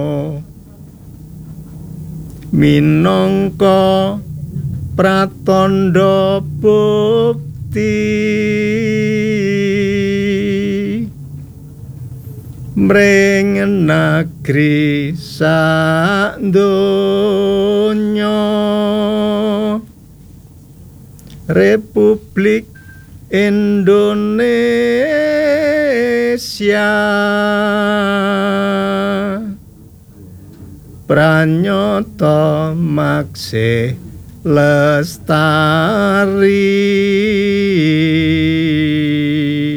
minangka pratandha bukti mring negeri sadonya Republik Indonesia pranyata maksih lestari